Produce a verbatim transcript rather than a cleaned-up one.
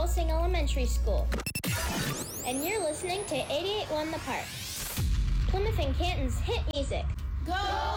Tulsing Elementary School. And you're listening to eighty-eight point one The Park, Plymouth and Canton's hit music. Go!